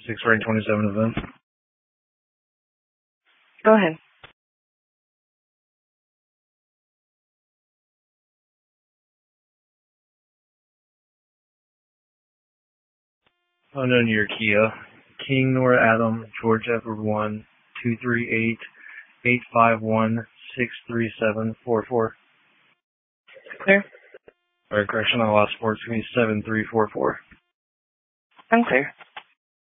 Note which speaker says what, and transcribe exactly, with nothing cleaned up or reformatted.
Speaker 1: six rain twenty-seven event.
Speaker 2: Go ahead.
Speaker 1: Unknown year Kia. King Nora Adam, George Edward one, two three eight, eight five one, six three seven four four.
Speaker 2: Clear.
Speaker 1: Alright, correction on the last four, it's going to be seven three four four.
Speaker 2: I'm clear.